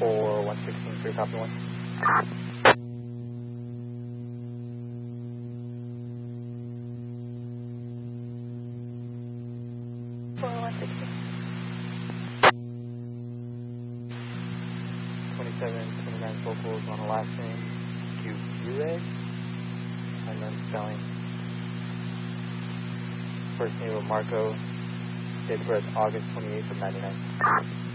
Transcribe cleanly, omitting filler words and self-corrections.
4116, 3 copy 1. Vocals on the last name, QUA, unknown spelling. First name of Marco, date of birth August 28th of 99.